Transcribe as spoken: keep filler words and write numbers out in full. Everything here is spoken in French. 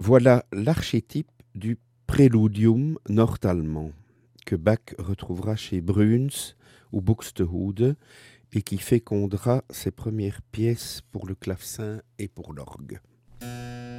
Voilà l'archétype du préludium nord-allemand que Bach retrouvera chez Bruhns ou Buxtehude et qui fécondera ses premières pièces pour le clavecin et pour l'orgue.